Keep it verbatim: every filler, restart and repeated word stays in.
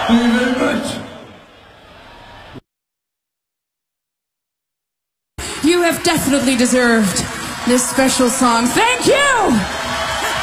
Thank you very much. You have definitely deserved this special song. Thank you!